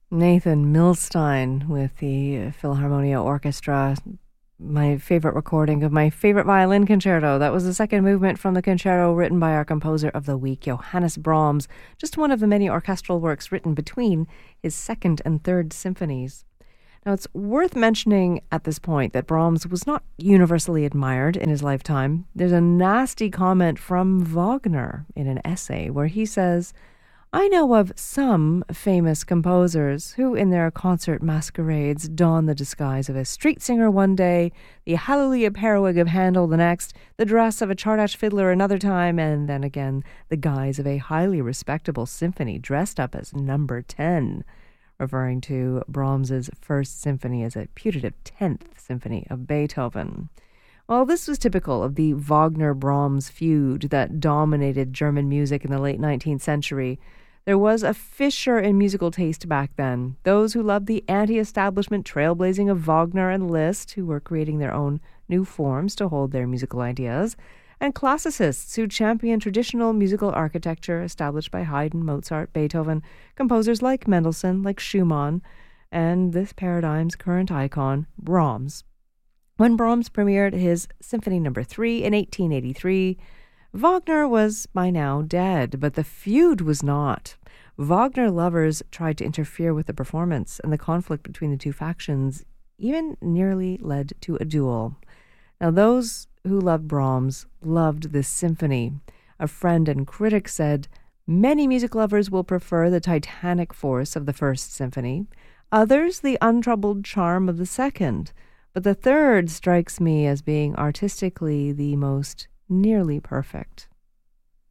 Nathan Milstein with the Philharmonia Orchestra. My favorite recording of my favorite violin concerto. That was the second movement from the concerto written by our composer of the week, Johannes Brahms, just one of the many orchestral works written between his second and third symphonies. Now, it's worth mentioning at this point that Brahms was not universally admired in his lifetime. There's a nasty comment from Wagner in an essay where he says, I know of some famous composers who in their concert masquerades don the disguise of a street singer one day, the hallelujah periwig of Handel the next, the dress of a Chardash fiddler another time, and then again the guise of a highly respectable symphony dressed up as number 10, referring to Brahms's first symphony as a putative 10th symphony of Beethoven. Well, this was typical of the Wagner-Brahms feud that dominated German music in the late 19th century. There was a fissure in musical taste back then. Those who loved the anti-establishment trailblazing of Wagner and Liszt, who were creating their own new forms to hold their musical ideas, and classicists who championed traditional musical architecture established by Haydn, Mozart, Beethoven, composers like Mendelssohn, like Schumann, and this paradigm's current icon, Brahms. When Brahms premiered his Symphony No. 3 in 1883, Wagner was by now dead, but the feud was not. Wagner lovers tried to interfere with the performance, and the conflict between the two factions even nearly led to a duel. Now, those who loved Brahms loved this symphony. A friend and critic said, many music lovers will prefer the titanic force of the first symphony, others the untroubled charm of the second. But the third strikes me as being artistically the most nearly perfect.